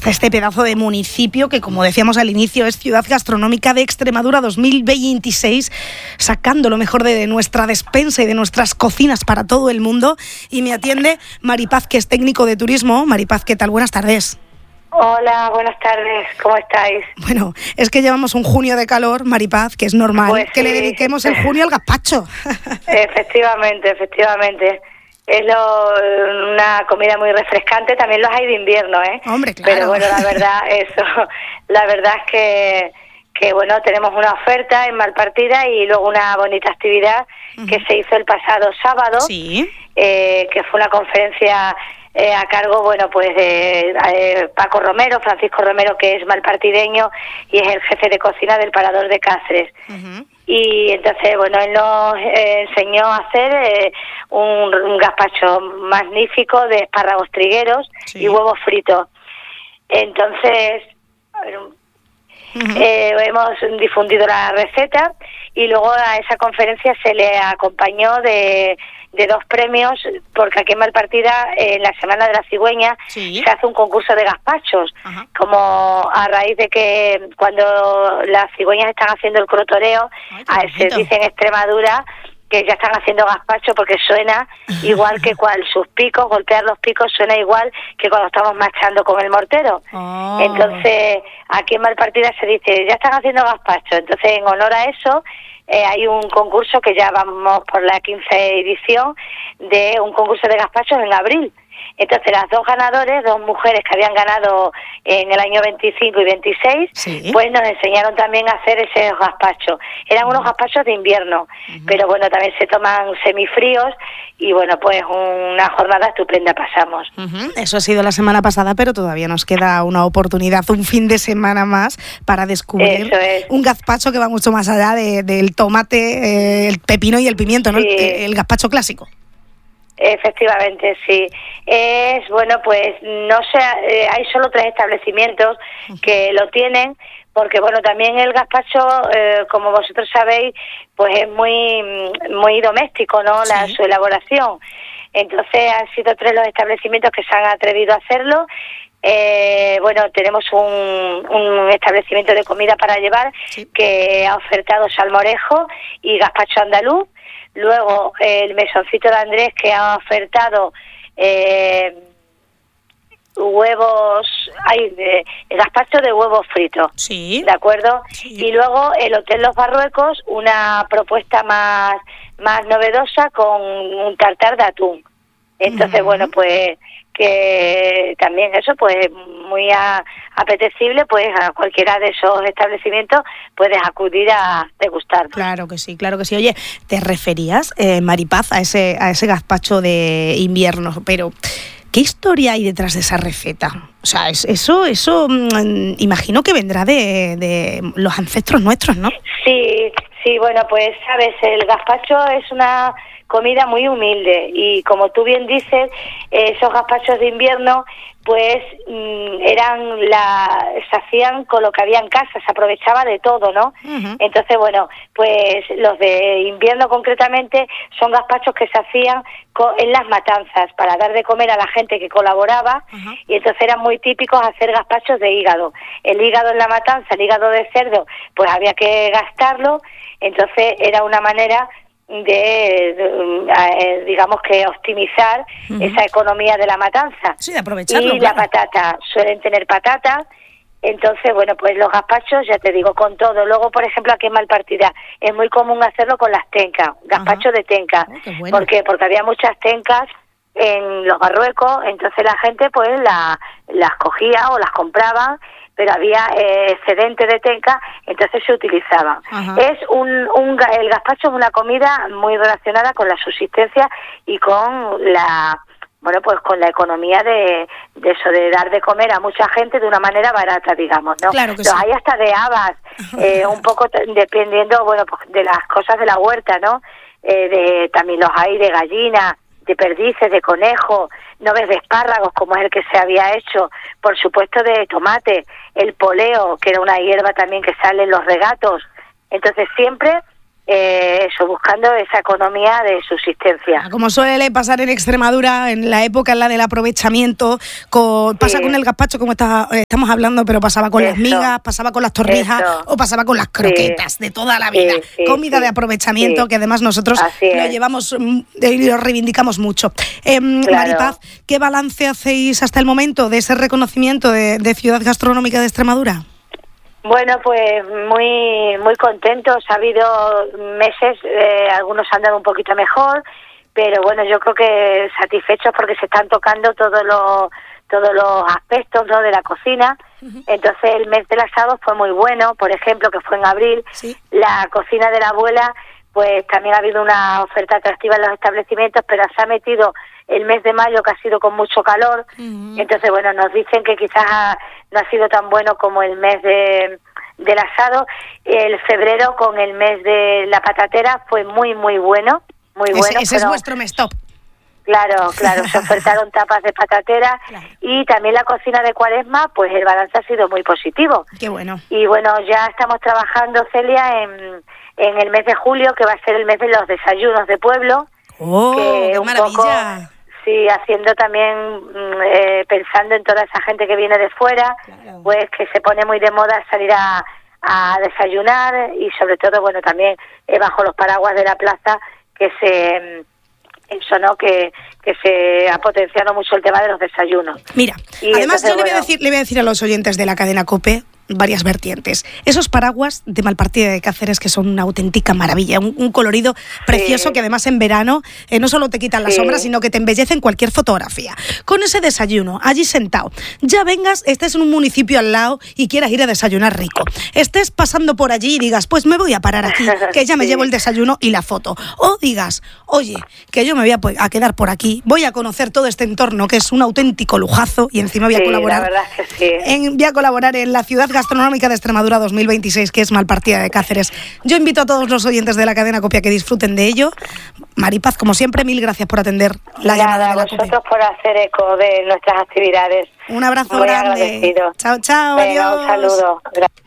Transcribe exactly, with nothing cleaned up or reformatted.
este pedazo de municipio que, como decíamos al inicio, es Ciudad Gastronómica de Extremadura dos mil veintiséis, sacando lo mejor de nuestra despensa y de nuestras cocinas para todo el mundo. Y me atiende Maripaz, que es técnico de turismo. Maripaz, ¿qué tal? Buenas tardes. Hola, buenas tardes, ¿cómo estáis? Bueno, es que llevamos un junio de calor, Maripaz, que es normal pues que sí. le dediquemos el junio al gazpacho. Efectivamente, efectivamente. Es lo, una comida muy refrescante, también los hay de invierno, ¿eh? Hombre, claro. Pero bueno, la verdad, eso, la verdad es que, que bueno, tenemos una oferta en Malpartida y luego una bonita actividad uh-huh. que se hizo el pasado sábado, sí. eh, que fue una conferencia Eh, a cargo, bueno, pues de eh, Paco Romero, Francisco Romero, que es malpartideño y es el jefe de cocina del Parador de Cáceres. Uh-huh. Y entonces, bueno, él nos eh, enseñó a hacer eh, un, un gazpacho magnífico de espárragos trigueros sí. y huevos fritos. Entonces, a ver, uh-huh. eh, hemos difundido la receta y luego a esa conferencia se le acompañó de... de dos premios, porque aquí en Malpartida, en la Semana de la Cigüeña, sí. se hace un concurso de gazpachos, ajá. como a raíz de que cuando las cigüeñas están haciendo el crotoreo, Ay, se dice en Extremadura que ya están haciendo gazpacho porque suena igual que cual sus picos, golpear los picos suena igual que cuando estamos marchando con el mortero. Oh. Entonces, aquí en Malpartida se dice, ya están haciendo gazpacho. Entonces, en honor a eso, Eh, hay un concurso que ya vamos por la quince edición de un concurso de gazpachos en abril. Entonces las dos ganadores, dos mujeres que habían ganado en el año veinticinco y veintiséis, sí. pues nos enseñaron también a hacer ese gazpacho. Eran unos gazpachos de invierno, uh-huh. pero bueno, también se toman semifríos y bueno, pues una jornada estupenda pasamos. Uh-huh. Eso ha sido la semana pasada, pero todavía nos queda una oportunidad, un fin de semana más para descubrir es. un gazpacho que va mucho más allá de, del tomate, eh, el pepino y el pimiento, ¿no? Sí. El, el gazpacho clásico. Efectivamente, sí. Es, bueno, pues no sé, eh, hay solo tres establecimientos que lo tienen, porque bueno, también el gazpacho, eh, como vosotros sabéis, pues es muy muy doméstico, ¿no? La, sí. su elaboración. Entonces han sido tres los establecimientos que se han atrevido a hacerlo. Eh, bueno, tenemos un, un establecimiento de comida para llevar sí. que ha ofertado salmorejo y gazpacho andaluz. Luego eh, el mesoncito de Andrés, que ha ofertado eh, huevos, hay eh, gazpacho de huevos fritos, sí. ¿de acuerdo? Sí. Y luego el Hotel Los Barruecos, una propuesta más más novedosa con un tartar de atún. Entonces, uh-huh. bueno, pues que también eso pues muy a, apetecible, pues a cualquiera de esos establecimientos puedes acudir a degustar. Claro que sí, claro que sí. Oye, te referías, eh, Maripaz, a ese a ese gazpacho de invierno, pero ¿qué historia hay detrás de esa receta? O sea, es, eso eso mmm, imagino que vendrá de, de los ancestros nuestros, ¿no? Sí, sí, bueno, pues sabes, el gazpacho es una comida muy humilde y como tú bien dices, esos gazpachos de invierno pues mmm, eran la se hacían con lo que había en casa, se aprovechaba de todo, ¿no? Uh-huh. Entonces, bueno, pues los de invierno concretamente son gazpachos que se hacían co- en las matanzas para dar de comer a la gente que colaboraba, uh-huh. y entonces eran muy típicos hacer gazpachos de hígado. El hígado en la matanza, el hígado de cerdo, pues había que gastarlo, entonces era una manera de, de eh, digamos que optimizar uh-huh. esa economía de la matanza. Sí, de aprovecharlo. Y claro. la patata, suelen tener patata, entonces bueno, pues los gazpachos, ya te digo, con todo. Luego, por ejemplo, aquí en Malpartida es muy común hacerlo con las tencas, gazpacho uh-huh. de tenca. Oh, qué bueno. ¿Por qué? Porque había muchas tencas en los Barruecos, entonces la gente pues la, las cogía o las compraba, pero había eh, excedente de tenca, entonces se utilizaban. Uh-huh. Es un, un el gazpacho es una comida muy relacionada con la subsistencia y con la bueno pues con la economía de, de eso, de dar de comer a mucha gente de una manera barata, digamos, ¿no? Claro que Los sí. hay hasta de habas, eh, un poco t- dependiendo, bueno, pues de las cosas de la huerta, ¿no? Eh, de también los hay de gallina, de perdices, de conejo, no ves de espárragos como es el que se había hecho, por supuesto de tomate, el poleo, que era una hierba también que sale en los regatos. Entonces siempre eh, eso, buscando esa economía de subsistencia. Como suele pasar en Extremadura, en la época en la del aprovechamiento, con, pasa sí. con el gazpacho, como está, estamos hablando, pero pasaba con eso. las migas, pasaba con las torrijas eso. o pasaba con las croquetas sí. de toda la vida. Sí, sí, Comida sí. de aprovechamiento sí. que además nosotros lo llevamos y lo reivindicamos mucho. Eh, claro. Maripaz, ¿qué balance hacéis hasta el momento de ese reconocimiento de, de Ciudad Gastronómica de Extremadura? Bueno, pues muy muy contentos. Ha habido meses, eh, algunos han dado un poquito mejor, pero bueno, yo creo que satisfechos porque se están tocando todos los todos los aspectos, ¿no?, de la cocina. Uh-huh. Entonces el mes del asado fue muy bueno, por ejemplo, que fue en abril. ¿Sí? La cocina de la abuela, pues también ha habido una oferta atractiva en los establecimientos, pero se ha metido el mes de mayo, que ha sido con mucho calor. Uh-huh. Entonces, bueno, nos dicen que quizás ha, no ha sido tan bueno como el mes de del asado. El febrero, con el mes de la patatera, fue muy, muy bueno. Muy bueno. Ese, ese pero, es vuestro mes top. Claro, claro, se ofertaron tapas de patatera, claro. Y también la cocina de Cuaresma, pues el balance ha sido muy positivo. Qué bueno. Y bueno, ya estamos trabajando, Celia, en, en el mes de julio, que va a ser el mes de los desayunos de pueblo. ¡Oh, que qué un maravilla! Poco, sí, haciendo también, eh, pensando en toda esa gente que viene de fuera, claro. Pues que se pone muy de moda salir a, a desayunar y sobre todo, bueno, también eh, bajo los paraguas de la plaza, que se... Eso, ¿no? Que, que se ha potenciado mucho el tema de los desayunos. Mira, y además entonces, yo le voy, bueno, a decir, le voy a decir a los oyentes de la cadena COPE varias vertientes. Esos paraguas de Malpartida de Cáceres, que son una auténtica maravilla, un, un colorido precioso, sí. Que además en verano eh, no solo te quitan la sí. sombra, sino que te embellecen cualquier fotografía. Con ese desayuno, allí sentado, ya vengas, estés en un municipio al lado y quieras ir a desayunar rico, estés pasando por allí y digas, pues me voy a parar aquí, que ya me sí. llevo el desayuno y la foto. O digas, oye, que yo me voy a, a quedar por aquí, voy a conocer todo este entorno, que es un auténtico lujazo, y encima voy a sí, colaborar la verdad es que sí. en, voy a colaborar en la Ciudad Gastronómica de Extremadura dos mil veintiséis, que es Malpartida de Cáceres. Yo invito a todos los oyentes de la cadena COPE a que disfruten de ello. Maripaz, como siempre, mil gracias por atender la Nada, llamada de la vosotros COPE. Por hacer eco de nuestras actividades. Un abrazo Muy grande. Agradecido. Chao, chao. Venga, adiós. Un saludo. Gracias.